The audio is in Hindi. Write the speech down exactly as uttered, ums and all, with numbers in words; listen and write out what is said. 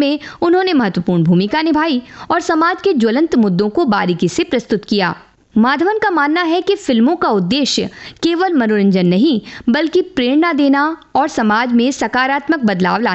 में उन्होंने महत्वपूर्ण भूमिका निभाई और समाज के ज्वलंत मुद्दों को बारीकी से प्रस्तुत किया। माधवन का मानना है कि फिल्मों का उद्देश्य केवल मनोरंजन नहीं बल्कि प्रेरणा देना और समाज में सकारात्मक बदलाव लाना